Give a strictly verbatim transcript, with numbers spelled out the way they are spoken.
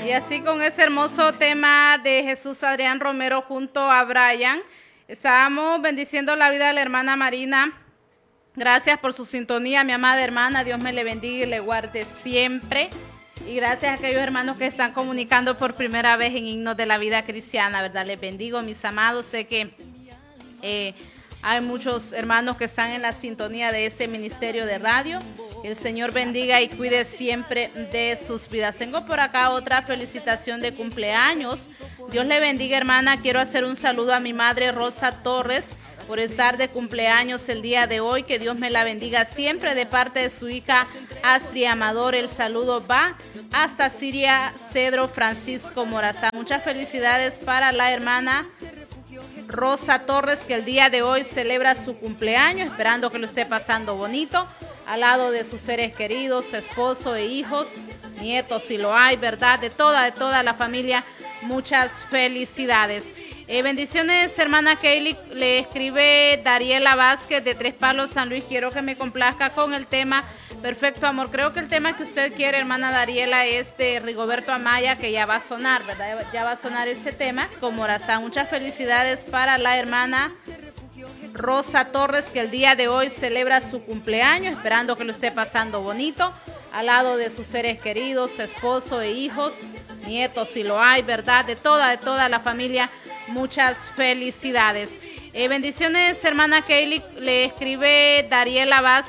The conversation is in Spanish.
Y así con ese hermoso tema de Jesús Adrián Romero junto a Brian, estábamos bendiciendo la vida de la hermana Marina. Gracias por su sintonía, mi amada hermana. Dios me le bendiga y le guarde siempre. Y gracias a aquellos hermanos que están comunicando por primera vez en Himnos de la Vida Cristiana, ¿verdad? Les bendigo, mis amados. Sé que eh, hay muchos hermanos que están en la sintonía de ese ministerio de radio. El Señor bendiga y cuide siempre de sus vidas. Tengo por acá otra felicitación de cumpleaños. Dios le bendiga, hermana. Quiero hacer un saludo a mi madre Rosa Torres por estar de cumpleaños el día de hoy. Que Dios me la bendiga siempre de parte de su hija Astrid Amador. El saludo va hasta Siria Cedro Francisco Morazán. Muchas felicidades para la hermana Rosa Torres, que el día de hoy celebra su cumpleaños, esperando que lo esté pasando bonito, al lado de sus seres queridos, esposo e hijos, nietos si lo hay, ¿verdad? De toda, de toda la familia, muchas felicidades. Eh, bendiciones, hermana Kaylee, le escribe Dariela Vázquez de Tres Palos, San Luis. Quiero que me complazca con el tema Perfecto Amor. Creo que el tema que usted quiere, hermana Dariela, es de Rigoberto Amaya, que ya va a sonar, ¿verdad? Ya va a sonar ese tema con Morazán. Muchas felicidades para la hermana Rosa Torres, que el día de hoy celebra su cumpleaños, esperando que lo esté pasando bonito, al lado de sus seres queridos, esposo e hijos, nietos si lo hay, ¿verdad? De toda, de toda la familia, muchas felicidades. Eh, bendiciones, hermana Kaylee, le escribe Dariela Vázquez